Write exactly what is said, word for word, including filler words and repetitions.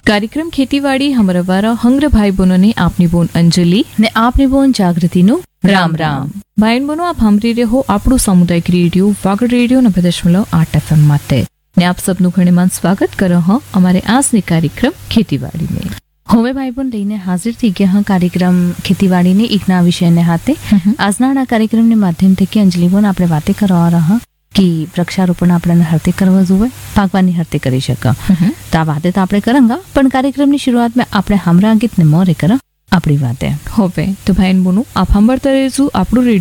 કાર્યક્રમ ખેતીવાડી હમરા વારા હંગ્ર ભાઈ બહેનોને આપની બોન અંજલિ ને આપની બોન જાગૃતિનું રામ રામ. ભાઈ બહેનો આપ સાંભળી રહ્યો આપણું સામુદાયિક રેડિયો વાગડ રેડિયો નब्बे दशमलव आठ एफएम માટે ને આપ સબનું ઘણીમાન સ્વાગત કરો હ અમારે આજની કાર્યક્રમ ખેતીવાડી में. હવે ભાઈ બોન લઈને હાજર થઈ ગયા હા કાર્યક્રમ ખેતીવાડીને એક ના વિષયને હાથે. આજના આ કાર્યક્રમને માધ્યમ થકી અંજલિ બોન આપણે વાતે કરવા રહ્યા કે વૃક્ષારોપણ આપણે હરતે કરવા જોઈએ, પાકવાની હરતે કરી શકે. તો આ વાતે તો આપણે કરંગા, પણ કાર્યક્રમની શરૂઆતમાં આપણે હમરા ગીતને મોરે કર આપણી વાતે હવે તો ભાઈ બહેનો આપ સાંભળતા રહેજો આપણું